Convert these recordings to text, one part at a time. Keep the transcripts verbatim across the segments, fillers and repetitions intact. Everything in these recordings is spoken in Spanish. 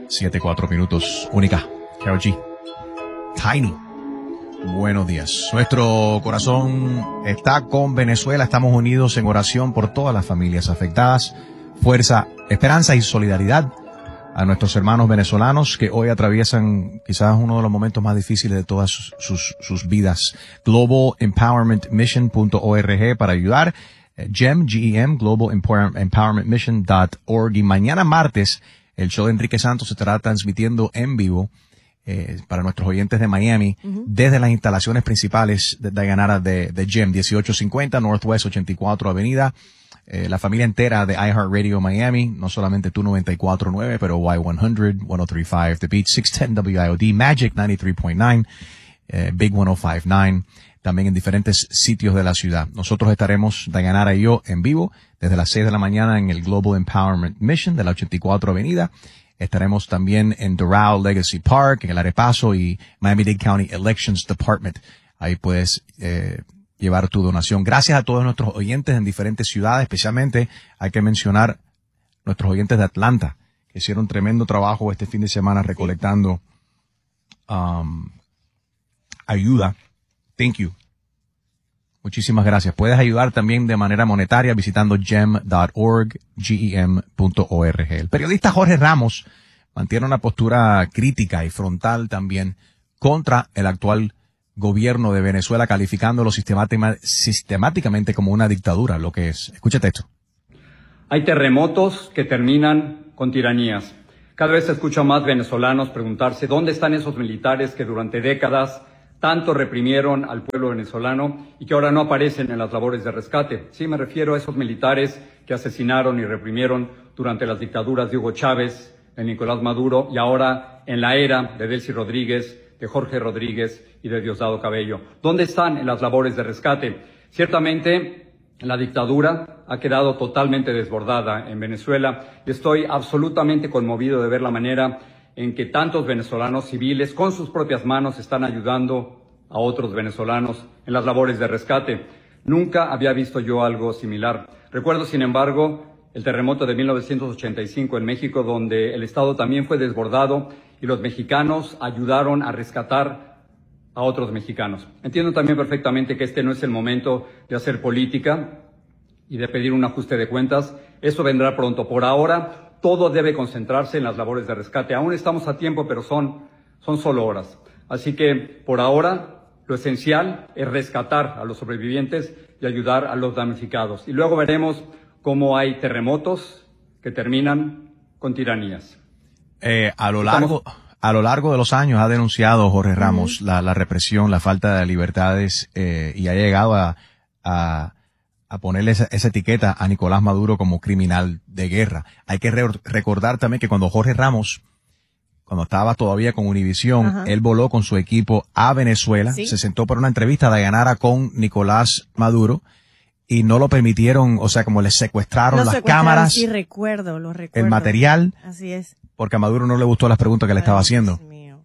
siete, cuatro minutos. Única. Karol G. Tiny. Buenos días. Nuestro corazón está con Venezuela. Estamos unidos en oración por todas las familias afectadas. Fuerza, esperanza y solidaridad a nuestros hermanos venezolanos que hoy atraviesan quizás uno de los momentos más difíciles de todas sus, sus, sus vidas. global empowerment mission punto org para ayudar. GEM, G E M, global empowerment mission punto org. Y mañana martes, el show de Enrique Santos se estará transmitiendo en vivo eh, para nuestros oyentes de Miami, uh-huh, desde las instalaciones principales de Dayanara de, de GEM, dieciocho cincuenta Northwest ochenta y cuatro Avenida. Eh, la familia entera de iHeartRadio Miami, no solamente tu noventa y cuatro punto nueve, pero Y cien, ciento treinta y cinco, The Beat, seiscientos diez W I O D, Magic noventa y tres punto nueve, eh, Big ciento cincuenta y nueve, también en diferentes sitios de la ciudad. Nosotros estaremos, Dayanara y yo, en vivo desde las seis de la mañana en el Global Empowerment Mission de la ochenta y cuatro Avenida. Estaremos también en Doral Legacy Park, en el Arepaso y Miami-Dade County Elections Department. Ahí puedes eh, llevar tu donación. Gracias a todos nuestros oyentes en diferentes ciudades, especialmente hay que mencionar nuestros oyentes de Atlanta, que hicieron un tremendo trabajo este fin de semana recolectando um, ayuda. Thank you. Muchísimas gracias. Puedes ayudar también de manera monetaria visitando gem punto org, G E M punto org. El periodista Jorge Ramos mantiene una postura crítica y frontal también contra el actual gobierno de Venezuela, calificándolo sistemáticamente como una dictadura, lo que es. Escúchate esto. Hay terremotos que terminan con tiranías. Cada vez se escucha más venezolanos preguntarse dónde están esos militares que durante décadas tanto reprimieron al pueblo venezolano y que ahora no aparecen en las labores de rescate. Sí, me refiero a esos militares que asesinaron y reprimieron durante las dictaduras de Hugo Chávez, de Nicolás Maduro y ahora en la era de Delcy Rodríguez, de Jorge Rodríguez y de Diosdado Cabello. ¿Dónde están en las labores de rescate? Ciertamente, la dictadura ha quedado totalmente desbordada en Venezuela y estoy absolutamente conmovido de ver la manera en que tantos venezolanos civiles con sus propias manos están ayudando a otros venezolanos en las labores de rescate. Nunca había visto yo algo similar. Recuerdo, sin embargo, el terremoto de mil novecientos ochenta y cinco en México, donde el Estado también fue desbordado y los mexicanos ayudaron a rescatar a otros mexicanos. Entiendo también perfectamente que este no es el momento de hacer política y de pedir un ajuste de cuentas. Eso vendrá pronto. Por ahora, todo debe concentrarse en las labores de rescate. Aún estamos a tiempo, pero son, son solo horas. Así que, por ahora, lo esencial es rescatar a los sobrevivientes y ayudar a los damnificados. Y luego veremos cómo hay terremotos que terminan con tiranías. Eh, a lo largo, a lo largo de los años ha denunciado Jorge Ramos uh-huh. la, la represión, la falta de libertades, eh, y ha llegado a, a, a ponerle esa, esa etiqueta a Nicolás Maduro como criminal de guerra. Hay que re- recordar también que cuando Jorge Ramos, cuando estaba todavía con Univisión, uh-huh. él voló con su equipo a Venezuela, ¿sí? Se sentó para una entrevista de Dayanara con Nicolás Maduro, y no lo permitieron, o sea, como les secuestraron los las secuestraron, cámaras, sí, recuerdo, lo recuerdo. el material. Así es. Porque a Maduro no le gustó las preguntas que le estaba haciendo. Dios mío.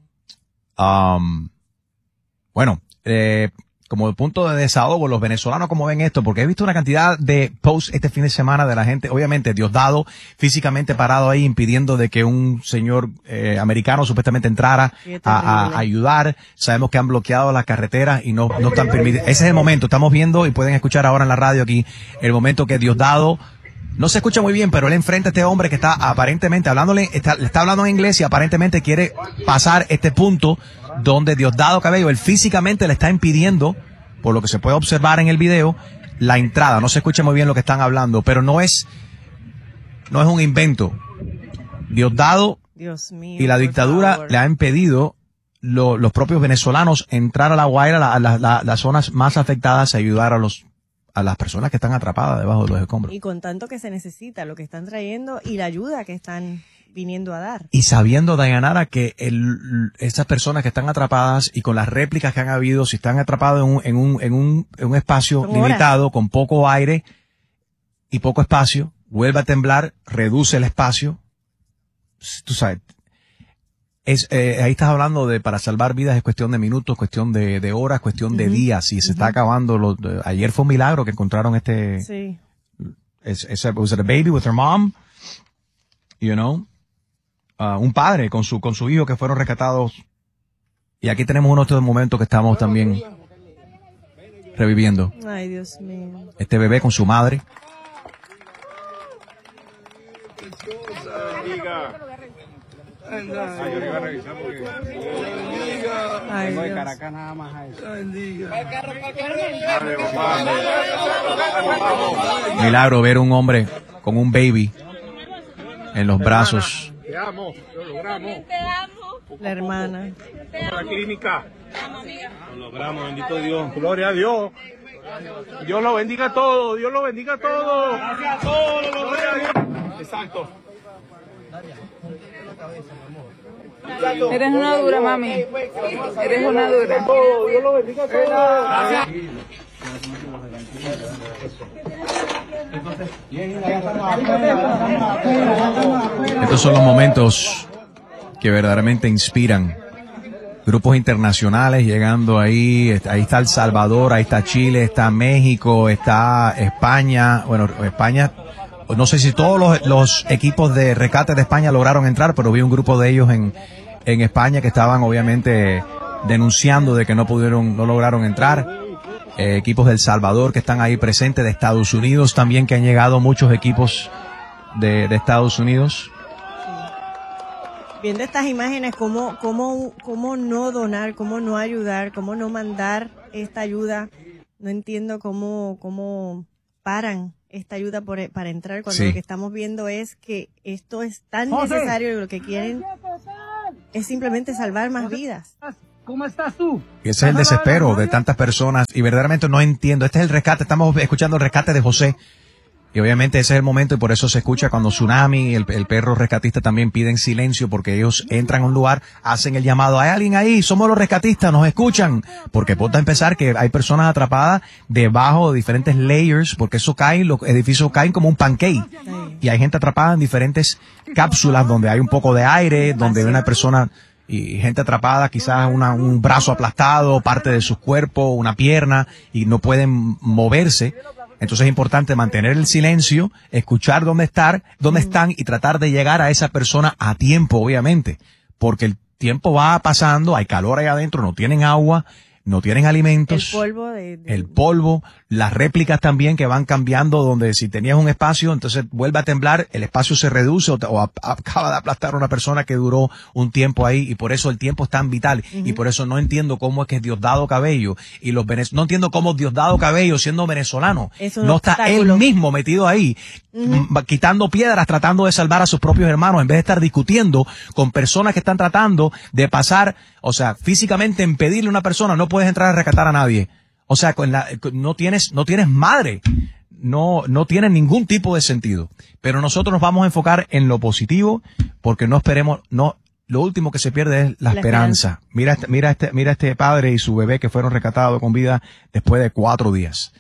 Um, bueno, eh, como de punto de desahogo, los venezolanos, ¿cómo ven esto? Porque he visto una cantidad de posts este fin de semana de la gente, obviamente Diosdado físicamente parado ahí impidiendo de que un señor eh, americano supuestamente entrara a, a, a ayudar. Sabemos que han bloqueado las carreteras y no, no están permitiendo. Ese es el momento, estamos viendo y pueden escuchar ahora en la radio aquí, el momento que Diosdado, no se escucha muy bien, pero él enfrenta a este hombre que está aparentemente hablándole, está, le está hablando en inglés y aparentemente quiere pasar este punto donde Diosdado Cabello, él físicamente le está impidiendo, por lo que se puede observar en el video, la entrada. No se escucha muy bien lo que están hablando, pero no es, no es un invento. Diosdado Dios mío, y la dictadura favor. le ha impedido lo, los propios venezolanos entrar a La Guaira, a la, la, la, las zonas más afectadas, a ayudar a los a las personas que están atrapadas debajo de los escombros. Y con tanto que se necesita, lo que están trayendo y la ayuda que están viniendo a dar. Y sabiendo, Dayanara, que el, estas personas que están atrapadas y con las réplicas que han habido, si están atrapados en un, en un, en un, en un espacio Son limitado, horas. con poco aire y poco espacio, vuelve a temblar, reduce el espacio. Tú sabes, es, eh, ahí estás hablando de para salvar vidas es cuestión de minutos, cuestión de, de horas, cuestión de uh-huh. días, y se uh-huh. está acabando. Lo, de, ayer fue un milagro que encontraron este, sí. es, es, was it a baby with her mom? You know? uh, un padre con su, con su hijo que fueron rescatados. Y aquí tenemos uno de estos momentos que estamos también reviviendo. Ay, Dios mío. Este bebé con su madre. Ay, Dios. Milagro ver un hombre con un baby en los brazos. Te amo, lo logramos. La hermana. La clínica. Lo logramos, bendito Dios. Gloria a Dios. Dios lo bendiga a todos, Dios lo bendiga a todos. Gracias a todos, lo logramos. Exacto. Eres una dura, mami. Eres una dura. Dios lo bendiga a todos. Estos son los momentos que verdaderamente inspiran. Grupos internacionales llegando ahí, ahí está El Salvador, ahí está Chile, está México, está España, bueno, España, no sé si todos los, los equipos de rescate de España lograron entrar, pero vi un grupo de ellos en, en España que estaban obviamente denunciando de que no pudieron, no lograron entrar. Eh, equipos de El Salvador que están ahí presentes, de Estados Unidos también, que han llegado muchos equipos de, de Estados Unidos. Viendo estas imágenes, ¿cómo, cómo, cómo no donar, cómo no ayudar, cómo no mandar esta ayuda? No entiendo cómo, cómo paran esta ayuda por, para entrar cuando Sí. lo que estamos viendo es que esto es tan necesario y lo que quieren es simplemente salvar más vidas. ¿Cómo estás tú? Y ese es el desespero de tantas personas y verdaderamente no entiendo. Este es el rescate, estamos escuchando el rescate de José. Y obviamente ese es el momento y por eso se escucha cuando Tsunami, el, el perro rescatista también piden silencio porque ellos entran a un lugar, hacen el llamado, hay alguien ahí, somos los rescatistas, nos escuchan. Porque ponte a empezar que hay personas atrapadas debajo de diferentes layers porque eso cae, los edificios caen como un pancake. Y hay gente atrapada en diferentes cápsulas donde hay un poco de aire, donde hay una persona y gente atrapada, quizás una, un brazo aplastado, parte de su cuerpo, una pierna y no pueden moverse. Entonces es importante mantener el silencio, escuchar dónde estar, dónde están y tratar de llegar a esa persona a tiempo, obviamente, porque el tiempo va pasando, hay calor ahí adentro, no tienen agua, no tienen alimentos. El polvo de, de... El polvo, las réplicas también que van cambiando, donde si tenías un espacio, entonces vuelve a temblar, el espacio se reduce o, o a, acaba de aplastar a una persona que duró un tiempo ahí y por eso el tiempo es tan vital. Uh-huh. Y por eso no entiendo cómo es que Diosdado Cabello y los venezolanos, no entiendo cómo Diosdado Cabello, siendo venezolano, no está él mismo metido ahí, uh-huh. quitando piedras, tratando de salvar a sus propios hermanos, en vez de estar discutiendo con personas que están tratando de pasar, o sea, físicamente impedirle a una persona, no puedes entrar a rescatar a nadie. O sea, con la, no tienes, no tienes madre. No, no tiene ningún tipo de sentido. Pero nosotros nos vamos a enfocar en lo positivo, porque no esperemos, no, lo último que se pierde es la, la esperanza. esperanza. Mira este, mira este, mira este padre y su bebé que fueron rescatados con vida después de cuatro días.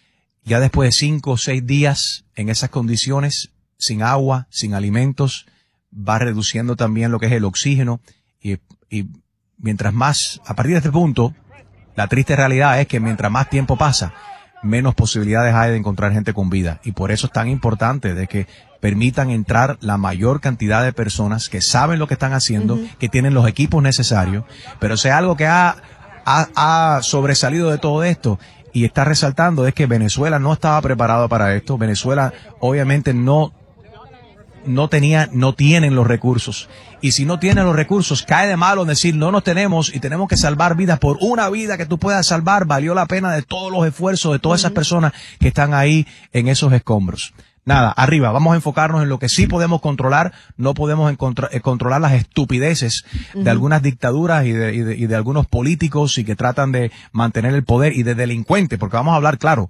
Ya después de cinco o seis días en esas condiciones, sin agua, sin alimentos, va reduciendo también lo que es el oxígeno y, y mientras más, a partir de este punto, la triste realidad es que mientras más tiempo pasa, menos posibilidades hay de encontrar gente con vida. Y por eso es tan importante de que permitan entrar la mayor cantidad de personas que saben lo que están haciendo, uh-huh. que tienen los equipos necesarios. Pero si algo que ha, ha, ha sobresalido de todo esto y está resaltando es que Venezuela no estaba preparado para esto. Venezuela obviamente no no tenía, no tienen los recursos. Y si no tienen los recursos, cae de malo decir, no nos tenemos y tenemos que salvar vidas. Por una vida que tú puedas salvar, valió la pena de todos los esfuerzos de todas esas personas que están ahí en esos escombros. Nada, arriba, vamos a enfocarnos en lo que sí podemos controlar. No podemos encontrar, eh, controlar las estupideces uh-huh. de algunas dictaduras y de, y, de, y de algunos políticos y que tratan de mantener el poder y de delincuentes, porque vamos a hablar claro.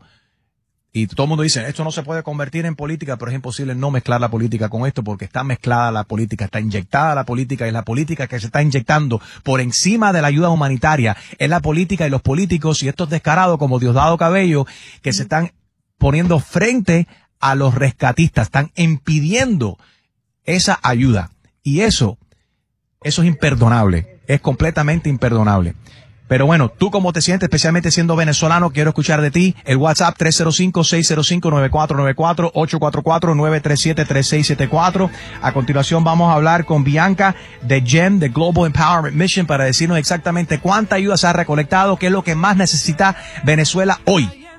Y todo el mundo dice, esto no se puede convertir en política, pero es imposible no mezclar la política con esto porque está mezclada la política, está inyectada la política y la política que se está inyectando por encima de la ayuda humanitaria. Es la política y los políticos y estos descarados como Diosdado Cabello que se están poniendo frente a los rescatistas, están impidiendo esa ayuda. Y eso, eso es imperdonable, es completamente imperdonable. Pero bueno, ¿tú cómo te sientes, especialmente siendo venezolano? Quiero escuchar de ti. El WhatsApp tres cero cinco, seis cero cinco, nueve cuatro nueve cuatro, ocho cuatro cuatro, nueve tres siete, tres seis siete cuatro. A continuación vamos a hablar con Bianca de G E M, de Global Empowerment Mission, para decirnos exactamente cuánta ayuda se ha recolectado, qué es lo que más necesita Venezuela hoy.